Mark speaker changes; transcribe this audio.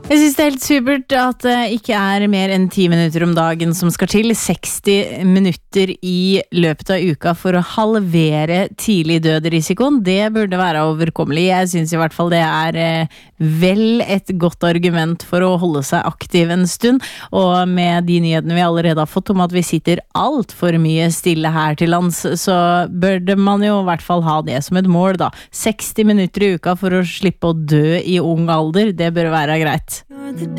Speaker 1: Jeg synes det helt supert at det ikke mer enn 10 minutter om dagen som skal til. 60 minutter i løpet av uka for å halvere tidlig død-risikoen. Det burde være overkommelig. Jeg synes i hvert fall det vel et godt argument for å holde seg aktiv en stund. Og med de nyhetene vi allerede har fått om at vi sitter alt for mye stille her til lands, så burde man jo i hvert fall ha det som et mål da. 60 minutter i uka for å slippe å dø i ung alder, det bør være greit.